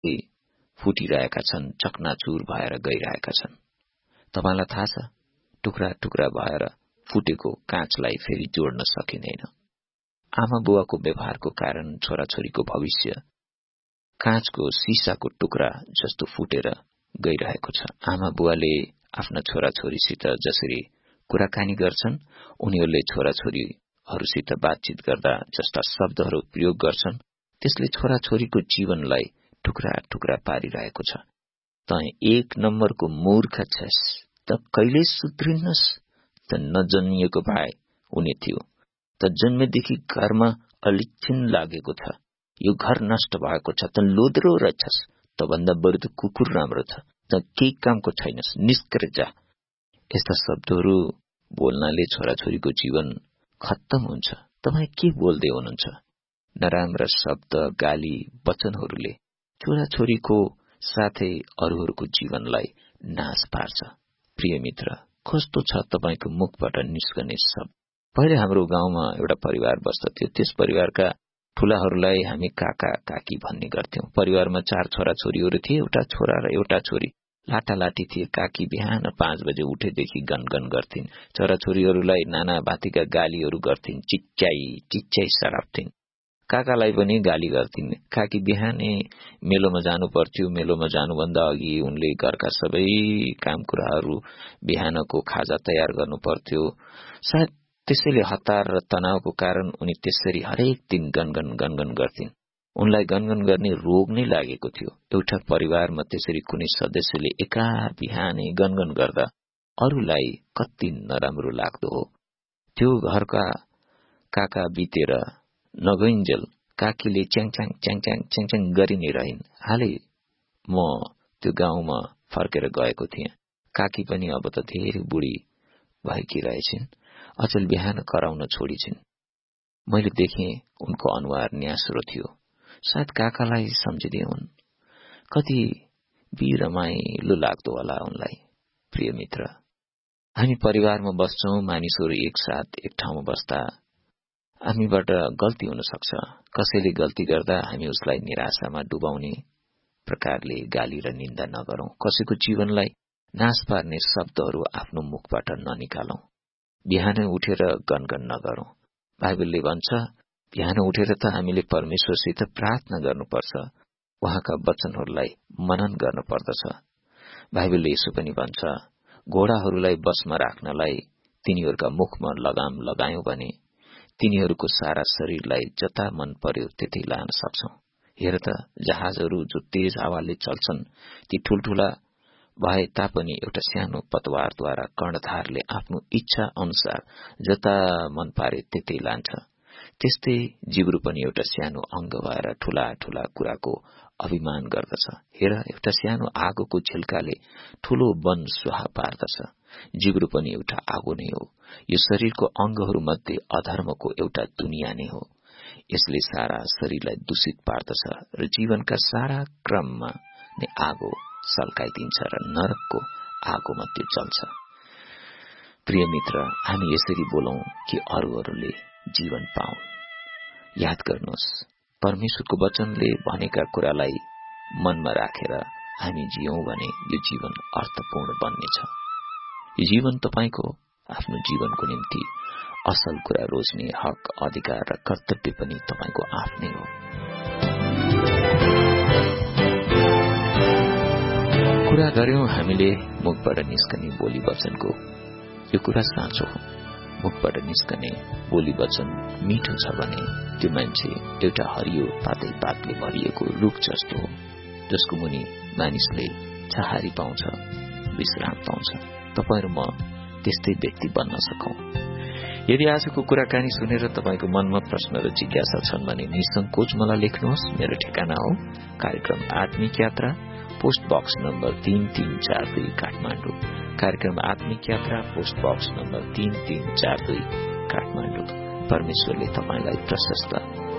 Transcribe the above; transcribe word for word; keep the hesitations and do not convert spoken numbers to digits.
फुटिरहेका छन्, चकनाचुर भएर गइरहेका छन्। तपाईलाई थाहा छ, टुक्रा टुक्रा भएर फुटेको काँचलाई फेरि जोड्न सकिँदैन। आमा बुवाको व्यवहारको कारण छोराछोरीको भविष्य काँचको सिसाको टुक्रा जस्तो फुटेर गइरहेको छ। आमा बुवाले आफ्ना छोराछोरीसित जसरी कुराकानी गर्छन्, उनीहरूले छोराछोरीहरूसित बातचित गर्दा जस्ता शब्दहरू प्रयोग गर्छन्, त्यसले छोराछोरीको जीवनलाई टुक्रा टुक्रा पारिरहेको छ। त एक नम्बरको मूर्ख छस्, त कहिले सुध्रिन्नस्, त नजन्मिएको भए हुने थियो, त जन्मेदेखि घरमा अलिच्छिन लागेको छ, यो घर नष्ट भएको छ, त लोद्रो रहेछस्, त भन्दा बरु त कुकुर राम्रो छ, त केही कामको छैनस्, निस्केर जा। यस्ता शब्दहरू बोल्नाले छोराछोरीको जीवन खत्तम हुन्छ। तपाई के बोल्दै हुनुहुन्छ? नराम्रा शब्द, गाली, वचनहरूले छोराछोरीको साथै अरूहरूको जीवनलाई नाश पार्छ। प्रिय मित्र, कस्तो छ तपाईको मुखबाट निस्कने शब्द? पहिले हाम्रो गाउँमा एउटा परिवार बस्दथ्यो। त्यस परिवारका ठूलाहरूलाई हामी काका काकी भन्ने गर्थ्यौं। परिवारमा चार छोरा छोरीहरू थिए, एउटा छोरा र एउटा छोरी। लाटालाटी थिए। काकी बिहान पाँच बजे उठेदेखि गनगन गर्थिन्। छोराछोरीहरूलाई नाना भातीका गालीहरू गर्थिन्, चिच्चाई चिच्चाई सराप्थिन्। काकालाई पनि गाली गर्थिन्। काकी बिहानै मेलोमा जानु पर्थ्यो। मेलोमा जानुभन्दा अघि उनले घरका सबै काम कुराहरू, बिहानको खाजा तयार गर्नु पर्थ्यो। सायद त्यसैले हतार र तनावको कारण उनी त्यसरी हरेक दिन गनगन गनगन गर्थिन्। उनलाई गनगन गर्ने रोग नै लागेको थियो। एउटा परिवारमा त्यसरी कुनै सदस्यले एका बिहानै गनगन गर्दा अरूलाई कति नराम्रो लाग्दो हो। त्यो घरका काका बितेर नगइन्जेल काकीले च्याङच्याङ च्याङच्याङ च्याङच्याङ गरि नै रहिन्। हालै म त्यो गाउँमा फर्केर गएको थिएँ। काकी पनि अब त धेरै बुढी भएकी रहेछिन्। अचेल बिहान कराउन छोडिछिन्। मैले देखेँ उनको अनुहार न्यास्रो थियो। सायद काकालाई सम्झिँदै हुन्। कति बिरमाइलो लाग्दो होला उनलाई। प्रिय मित्र, हामी परिवारमा बस्छौं। मानिसहरू एकसाथ एक ठाउँमा बस्दा हामीबाट गल्ती हुन सक्छ। कसैले गल्ती गर्दा हामी उसलाई निराशामा डुबाउने प्रकारले गाली र निन्दा नगरौं। कसैको जीवनलाई नाश पार्ने शब्दहरू आफ्नो मुखबाट ननिकालौं। बिहानै उठेर गनगन नगरौं। बाइबलले भन्छ, बिहान उठेर त हामीले परमेश्वरसित प्रार्थना गर्नुपर्छ, उहाँका वचनहरूलाई मनन गर्न पर्दछ। बाइबलले यसो पनि भन्छ, घोडाहरूलाई बसमा राख्नलाई तिनीहरूका मुखमा लगाम लगायौं भने तिनीहरूको सारा शरीरलाई जता मन पर्यो त्यतै लान सक्छौं। हेर त, जहाजहरू जो तेज हावाले चल्छन्, ती ठूल्ठूला भए तापनि एउटा सानो पतवारद्वारा कर्णधारले आफ्नो इच्छा अनुसार जता मन पारे त्यतै लान्छ। त्यस्तै जिब्रो पनि एउटा सानो अंग भएर ठूला ठूला कुराको अभिमान गर्दछ। हेर, एउटा सानो आगोको झिल्काले ठूलो वन सुहा पार्दछ। जिब्रो पनि एउटा आगो नै हो। यो शरीरको अंगहरू मध्ये अधर्मको एउटा दुनिया नै हो। यसले सारा शरीरलाई दूषित पार्दछ र जीवनका सारा क्रममा नै आगो सल्काइदिन्छ र नरकको आगोमा त्यो चल्छ। प्रिय मित्र, हामी यसरी बोलौं कि अरूहरूले जीवन पाउन्। याद गर्नुहोस्, परमेश्वरको वचनले भनेका कुरालाई मनमा राखेर हामी जियौं भने यो जीवन अर्थपूर्ण बन्नेछ। यो जीवन तपाईको आफ्नो जीवनको निम्ति असल कुरा रोज्ने हक, अधिकार र कर्तव्य पनि तपाईको आफ्नै हो। कुरा गर्यौं हामीले मुखबाट निस्कने बोली वचनको। यो कुरा साँचो हो। मुखबाट निस्कने बोली वचन मिठो छ भने त्यो मान्छे एउटा हरियो पातै पातले भरिएको रुख जस्तो हो, जसको मुनि मानिसले छहारी पाउँछ, विश्राम पाउँछ। तपाईँ र म त्यस्तै व्यक्ति बन्न सकौं। यदि आजको कुराकानी सुनेर तपाईको मनमा प्रश्न र जिज्ञासा छन् भने निसंकोच मलाई लेख्नुहोस्। मेरो ठेगाना हो कार्यक्रम आत्मिक यात्रा, पोस्ट बक्स नम्बर तीन तीन चार दुई काठमाडौँ। कार्यक्रम आत्मिक यात्रा, पोस्ट बक्स नम्बर तीन तीन चार दुई काठमाडौँ। परमेश्वरले तपाईलाई प्रशस्त